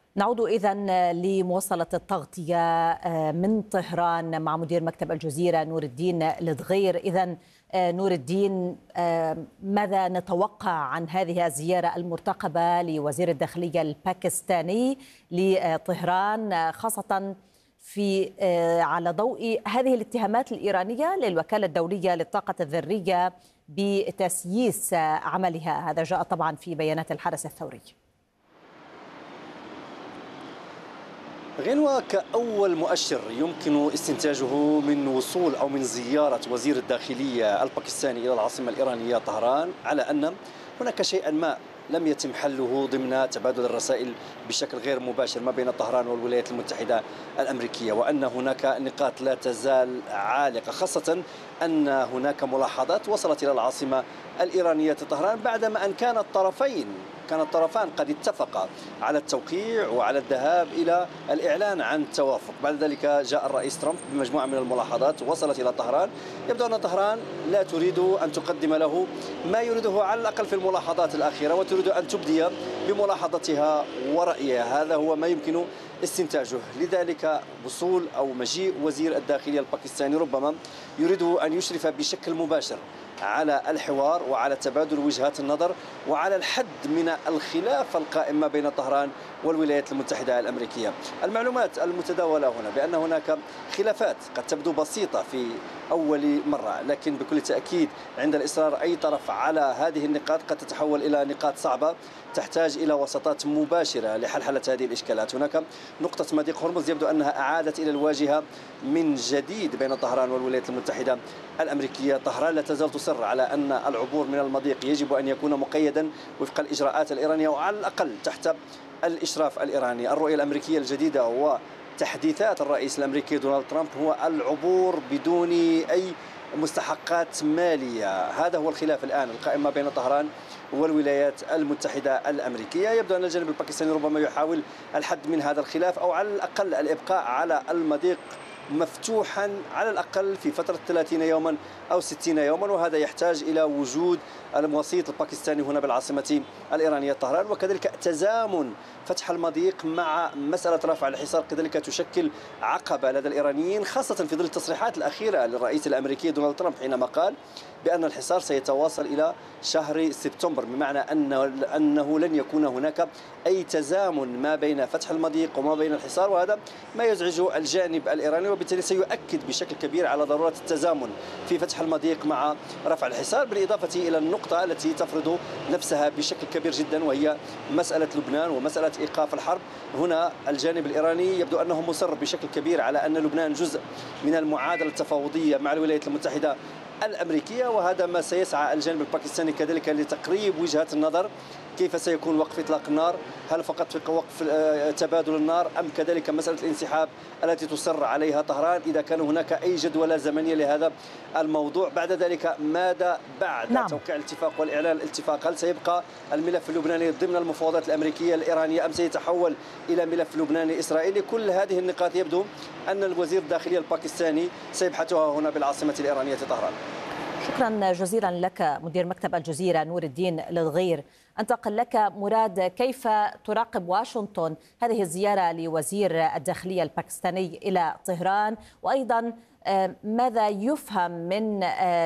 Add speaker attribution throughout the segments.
Speaker 1: نعود إذن لمواصلة التغطية من طهران مع مدير مكتب الجزيرة نور الدين لدغير. إذن نور الدين، ماذا نتوقع عن هذه الزيارة المرتقبة لوزير الداخلية الباكستاني لطهران، خاصة في على ضوء هذه الاتهامات الإيرانية للوكالة الدولية للطاقة الذرية بتسييس عملها؟ هذا جاء طبعا في بيانات الحرس الثوري.
Speaker 2: غنوة، كأول مؤشر يمكن استنتاجه من وصول أو من زيارة وزير الداخلية الباكستاني إلى العاصمة الإيرانية طهران، على أن هناك شيئا ما لم يتم حله ضمن تبادل الرسائل بشكل غير مباشر ما بين طهران والولايات المتحدة الأمريكية، وأن هناك نقاط لا تزال عالقة، خاصة أن هناك ملاحظات وصلت إلى العاصمة الإيرانية طهران بعدما أن كان الطرفان قد اتفقا على التوقيع وعلى الذهاب إلى الإعلان عن التوافق. بعد ذلك جاء الرئيس ترامب بمجموعة من الملاحظات وصلت إلى طهران. يبدو أن طهران لا تريد أن تقدم له ما يريده على الأقل في الملاحظات الأخيرة، وتريد أن تبدي بملاحظتها ورأيها. هذا هو ما يمكن استنتاجه. لذلك وصول أو مجيء وزير الداخلية الباكستاني ربما يريد أن يشرف بشكل مباشر على الحوار وعلى تبادل وجهات النظر وعلى الحد من الخلاف القائم ما بين طهران والولايات المتحدة الأمريكية. المعلومات المتداولة هنا بأن هناك خلافات قد تبدو بسيطة في أول مرة، لكن بكل تأكيد عند الإصرار أي طرف على هذه النقاط قد تتحول إلى نقاط صعبة تحتاج إلى وساطات مباشرة لحلحلة هذه الإشكالات. هناك نقطة مضيق هرمز يبدو أنها أعادت إلى الواجهة من جديد بين طهران والولايات المتحدة الأمريكية. طهران لا تزال تصر على أن العبور من المضيق يجب أن يكون مقيدا وفق الإجراءات الإيرانية وعلى الأقل تحت الإشراف الإيراني. الرؤية الأمريكية الجديدة وتحديثات الرئيس الأمريكي دونالد ترامب هو العبور بدون أي مستحقات مالية. هذا هو الخلاف الآن القائم ما بين طهران والولايات المتحدة الأمريكية. يبدو أن الجانب الباكستاني ربما يحاول الحد من هذا الخلاف أو على الأقل الإبقاء على المضيق مفتوحا على الأقل في فترة 30 يوما أو 60 يوما، وهذا يحتاج إلى وجود الوسيط الباكستاني هنا بالعاصمة الإيرانية طهران، وكذلك تزامن فتح المضيق مع مسألة رفع الحصار كذلك تشكل عقبة لدى الإيرانيين، خاصة في ظل التصريحات الأخيرة للرئيس الأمريكي دونالد ترامب حينما قال بأن الحصار سيتواصل إلى شهر سبتمبر، بمعنى أنه لن يكون هناك أي تزامن ما بين فتح المضيق وما بين الحصار، وهذا ما يزعج الجانب الإيراني، وبالتالي سيؤكد بشكل كبير على ضرورة التزامن في فتح المضيق مع رفع الحصار، بالإضافة إلى النقطة التي تفرض نفسها بشكل كبير جدا وهي مسألة لبنان ومسألة إيقاف الحرب. هنا الجانب الإيراني يبدو أنه مصر بشكل كبير على أن لبنان جزء من المعادلة التفاوضية مع الولايات المتحدة الأمريكية، وهذا ما سيسعى الجانب الباكستاني كذلك لتقريب وجهات النظر. كيف سيكون وقف إطلاق النار؟ هل فقط في وقف تبادل النار أم كذلك مسألة الانسحاب التي تصر عليها طهران إذا كان هناك أي جدولة زمنية لهذا الموضوع؟ بعد ذلك ماذا بعد توقيع الاتفاق والإعلان الاتفاق؟ هل سيبقى الملف اللبناني ضمن المفاوضات الأمريكية الإيرانية أم سيتحول إلى ملف لبناني إسرائيلي؟ كل هذه النقاط يبدو أن الوزير الداخلية الباكستاني سيبحثها هنا بالعاصمة الإيرانية طهران.
Speaker 1: شكرا جزيلا لك مدير مكتب الجزيرة نور الدين لدغير. أنتقل لك مراد، كيف تراقب واشنطن هذه الزيارة لوزير الداخلية الباكستاني إلى طهران، وأيضا ماذا يفهم من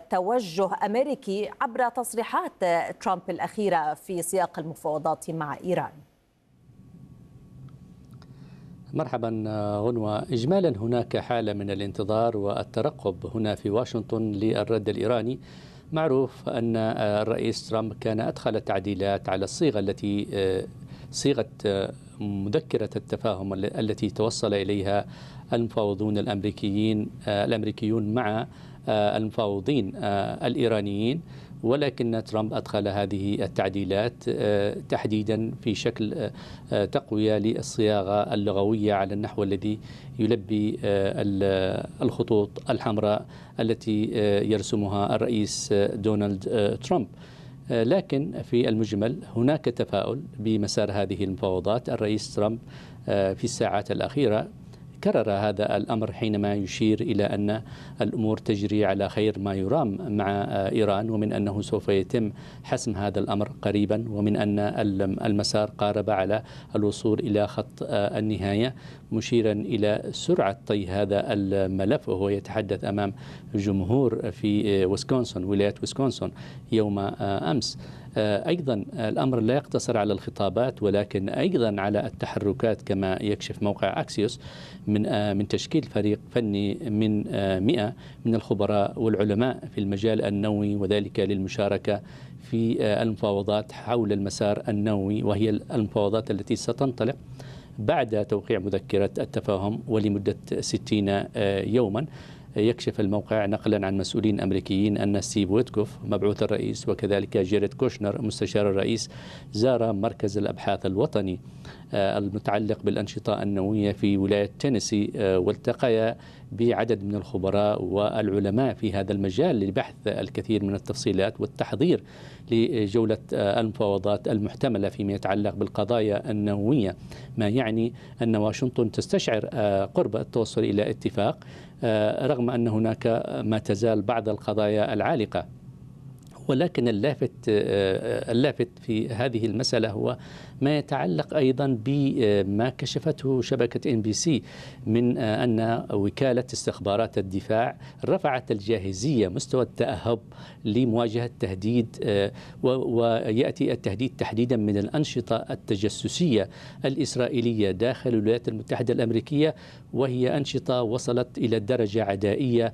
Speaker 1: توجه أمريكي عبر تصريحات ترامب الأخيرة في سياق المفاوضات مع إيران؟
Speaker 3: مرحبا غنوة. إجمالا هناك حالة من الانتظار والترقب هنا في واشنطن للرد الإيراني. معروف أن الرئيس ترامب كان أدخل تعديلات على الصيغة التي صيغة مذكرة التفاهم التي توصل إليها المفاوضون الأمريكيون مع المفاوضين الإيرانيين، ولكن ترامب أدخل هذه التعديلات تحديدا في شكل تقوية للصياغة اللغوية على النحو الذي يلبي الخطوط الحمراء التي يرسمها الرئيس دونالد ترامب. لكن في المجمل هناك تفاؤل بمسار هذه المفاوضات. الرئيس ترامب في الساعات الأخيرة كرر هذا الأمر حينما يشير إلى أن الأمور تجري على خير ما يرام مع إيران، ومن أنه سوف يتم حسم هذا الأمر قريبا، ومن أن المسار قارب على الوصول إلى خط النهاية، مشيرا إلى سرعة طي هذا الملف. وهو يتحدث أمام جمهور في ويسكونسن، ولاية ويسكونسن، يوم أمس. أيضا الأمر لا يقتصر على الخطابات، ولكن أيضا على التحركات، كما يكشف موقع أكسيوس من تشكيل فريق فني من 100 من الخبراء والعلماء في المجال النووي، وذلك للمشاركة في المفاوضات حول المسار النووي، وهي المفاوضات التي ستنطلق بعد توقيع مذكرة التفاهم ولمدة 60 يوما. يكشف الموقع نقلا عن مسؤولين أمريكيين أن ستيف ويتكوف مبعوث الرئيس وكذلك جيريد كوشنر مستشار الرئيس زار مركز الأبحاث الوطني المتعلق بالأنشطة النووية في ولاية تينيسي، والتقيا بعدد من الخبراء والعلماء في هذا المجال لبحث الكثير من التفصيلات والتحضير لجولة المفاوضات المحتملة فيما يتعلق بالقضايا النووية، ما يعني أن واشنطن تستشعر قرب التوصل إلى اتفاق، رغم أن هناك ما تزال بعض القضايا العالقة. ولكن اللافت في هذه المسألة هو ما يتعلق أيضا بما كشفته شبكة NBC من أن وكالة استخبارات الدفاع رفعت الجاهزية، مستوى التأهب لمواجهة تهديد، ويأتي التهديد تحديدا من الأنشطة التجسسية الإسرائيلية داخل الولايات المتحدة الأمريكية، وهي أنشطة وصلت إلى درجة عدائية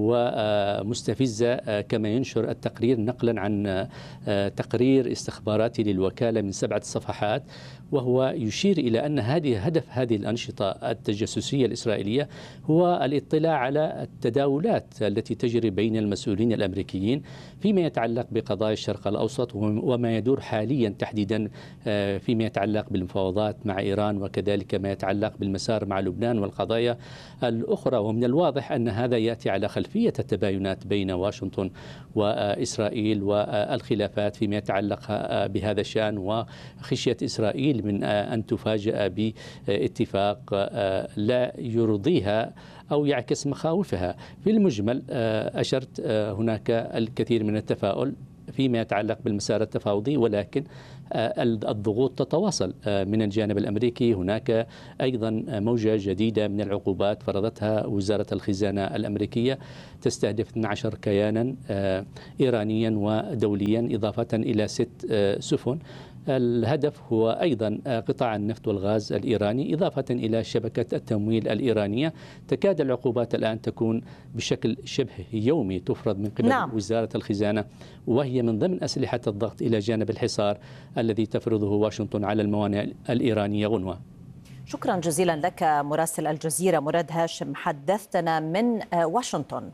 Speaker 3: ومستفزة، كما ينشر التقرير نقلا عن تقرير استخباراتي للوكالة من 7 صفحات، وهو يشير إلى أن هدف هذه الأنشطة التجسسية الإسرائيلية هو الاطلاع على التداولات التي تجري بين المسؤولين الأمريكيين فيما يتعلق بقضايا الشرق الأوسط وما يدور حاليا تحديدا فيما يتعلق بالمفاوضات مع إيران، وكذلك ما يتعلق بالمسار مع لبنان والقضايا الأخرى. ومن الواضح أن هذا يأتي على خلفية التباينات بين واشنطن وإسرائيل والخلافات فيما يتعلق بهذا الشأن، وخشية إسرائيل من أن تفاجأ باتفاق لا يرضيها أو يعكس مخاوفها. في المجمل أشرت هناك الكثير من التفاؤل فيما يتعلق بالمسار التفاوضي، ولكن الضغوط تتواصل من الجانب الأمريكي. هناك أيضا موجة جديدة من العقوبات فرضتها وزارة الخزانة الأمريكية تستهدف 12 كيانا إيرانيا ودوليا إضافة إلى 6 سفن. الهدف هو أيضا قطاع النفط والغاز الإيراني إضافة إلى شبكة التمويل الإيرانية. تكاد العقوبات الآن تكون بشكل شبه يومي تفرض من قبل وزارة الخزانة، وهي من ضمن أسلحة الضغط إلى جانب الحصار الذي تفرضه واشنطن على الموانئ الإيرانية. غنوة،
Speaker 1: شكرا جزيلا لك مراسل الجزيرة مراد هاشم، حدثتنا من واشنطن.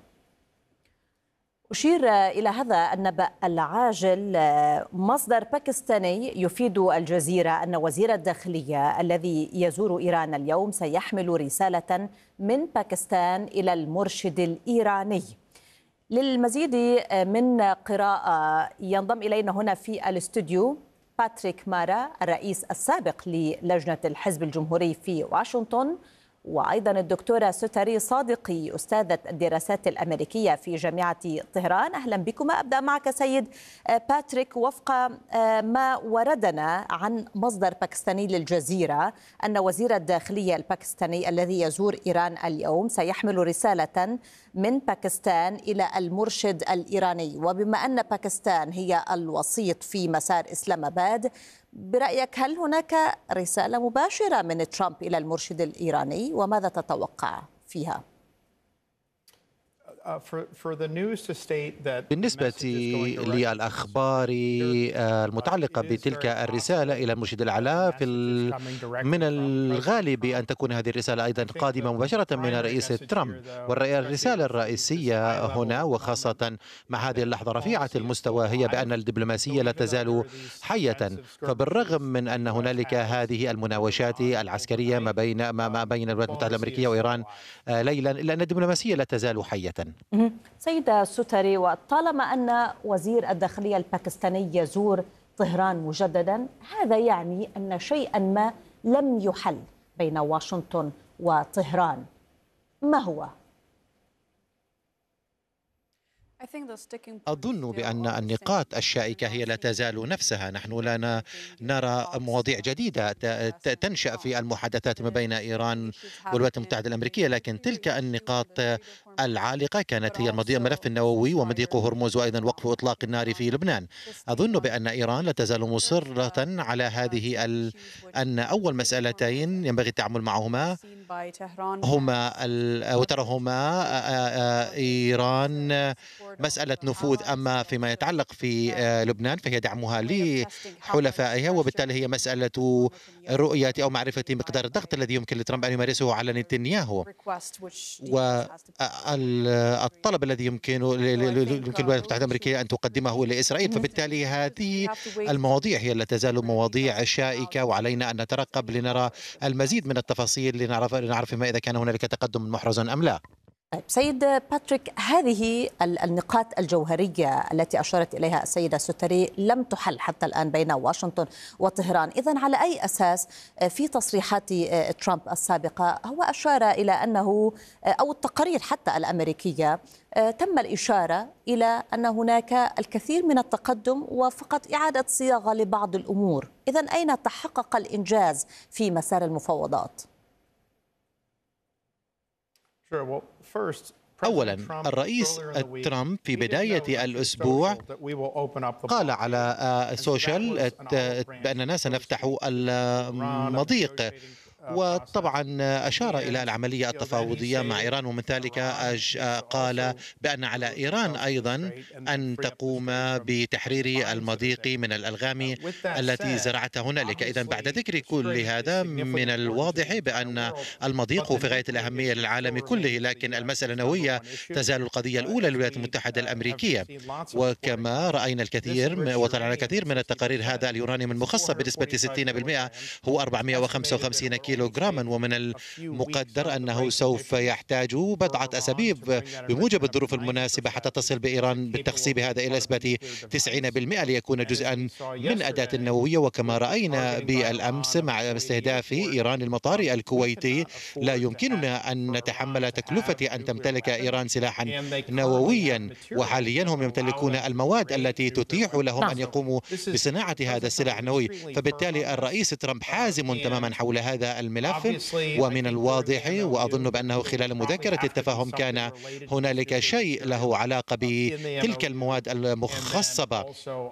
Speaker 1: أشير إلى هذا النبأ العاجل، مصدر باكستاني يفيد الجزيرة أن وزير الداخلية الذي يزور إيران اليوم سيحمل رسالة من باكستان إلى المرشد الإيراني. للمزيد من قراءة ينضم إلينا هنا في الاستوديو باتريك مارا، الرئيس السابق للجنة الحزب الجمهوري في واشنطن، وأيضا الدكتورة ستاري صادقي أستاذة الدراسات الأمريكية في جامعة طهران. أهلا بكما. أبدأ معك سيد باتريك. وفق ما وردنا عن مصدر باكستاني للجزيرة أن وزير الداخلية الباكستاني الذي يزور إيران اليوم سيحمل رسالة من باكستان إلى المرشد الإيراني، وبما أن باكستان هي الوسيط في مسار إسلام آباد، برأيك هل هناك رسالة مباشرة من ترامب إلى المرشد الإيراني وماذا تتوقع فيها؟
Speaker 4: بالنسبة للأخبار المتعلقة بتلك الرسالة إلى المرشد الأعلى، من الغالب أن تكون هذه الرسالة أيضا قادمة مباشرة من الرئيس ترامب. والرسالة الرئيسية هنا وخاصة مع هذه اللحظة رفيعة المستوى هي بأن الدبلوماسية لا تزال حية. فبالرغم من أن هنالك هذه المناوشات العسكرية ما بين الولايات المتحدة الأمريكية وإيران ليلا، إلا أن الدبلوماسية لا تزال حية.
Speaker 1: سيدة ستاري، وطالما أن وزير الداخلية الباكستاني يزور طهران مجددا، هذا يعني أن شيئا ما لم يحل بين واشنطن وطهران ما هو؟
Speaker 4: أظن بأن النقاط الشائكة هي لا تزال نفسها. نحن لا نرى مواضيع جديدة تنشأ في المحادثات ما بين إيران والولايات المتحدة الأمريكية، لكن تلك النقاط العالقة كانت هي الملف النووي ومضيق هرمز وأيضا وقف إطلاق النار في لبنان. أظن بأن إيران لا تزال مصرة على هذه أن أول مسألتين ينبغي التعامل معهما هما وترهما إيران مسألة نفوذ، أما فيما يتعلق في لبنان فهي دعمها لحلفائها، وبالتالي هي مسألة رؤية أو معرفة مقدار الضغط الذي يمكن لترامب أن يمارسه على نتنياهو والطلب الذي يمكن الولايات المتحدة الأمريكية أن تقدمه لإسرائيل. فبالتالي هذه المواضيع هي التي تزال مواضيع شائكة، وعلينا أن نترقب لنرى المزيد من التفاصيل لنعرف ما إذا كان هنالك تقدم محرز أم لا.
Speaker 1: سيد باتريك، هذه النقاط الجوهرية التي أشارت إليها السيدة ستري لم تحل حتى الآن بين واشنطن وطهران. إذن على أي أساس في تصريحات ترامب السابقة هو أشار إلى أنه أو التقارير حتى الأمريكية تم الإشارة إلى أن هناك الكثير من التقدم وفقط إعادة صياغة لبعض الأمور؟ إذن أين تحقق الإنجاز في مسار المفاوضات؟
Speaker 4: أولا، الرئيس ترامب في بداية الأسبوع قال على السوشيال بأننا سنفتح المضيق، وطبعا أشار إلى العملية التفاوضية مع إيران، ومن ذلك قال بأن على إيران أيضا أن تقوم بتحرير المضيق من الألغام التي زرعتها هنالك. إذن بعد ذكر كل هذا من الواضح بأن المضيق في غاية الأهمية للعالم كله، لكن المسألة النووية تزال القضية الأولى للولايات المتحدة الأمريكية. وكما رأينا الكثير وطلعنا الكثير من التقارير، هذا اليورانيوم المخصب بنسبة 60% هو 455 كيلوغراما، ومن المقدر أنه سوف يحتاج بضعة أسابيع بموجب الظروف المناسبة حتى تصل بإيران بالتخصيب هذا إلى نسبة 90% ليكون جزءا من أداة النووية. وكما رأينا بالأمس مع استهداف إيران المطار الكويتي، لا يمكننا أن نتحمل تكلفة أن تمتلك إيران سلاحا نوويا، وحاليا هم يمتلكون المواد التي تتيح لهم أن يقوموا بصناعة هذا السلاح النووي. فبالتالي الرئيس ترامب حازم تماما حول هذا الملف، ومن الواضح وأظن بأنه خلال مذاكرة التفاهم كان هنالك شيء له علاقة بتلك المواد المخصبة